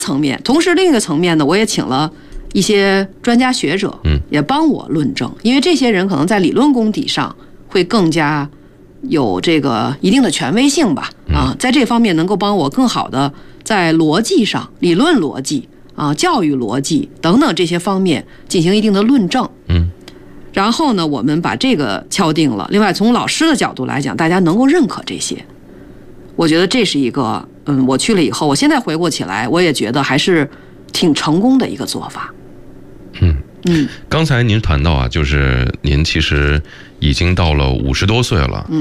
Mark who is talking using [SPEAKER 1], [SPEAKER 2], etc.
[SPEAKER 1] 层面。同时另一个层面呢，我也请了一些专家学者，也帮我论证，因为这些人可能在理论功底上会更加有这个一定的权威性吧，在这方面能够帮我更好的在逻辑上、理论逻辑教育逻辑等等这些方面进行一定的论证，然后呢，我们把这个敲定了。另外，从老师的角度来讲，大家能够认可这些，我觉得这是一个，我去了以后，我现在回过起来，我也觉得还是挺成功的一个做法。
[SPEAKER 2] 刚才您谈到就是您其实已经到了50多岁了，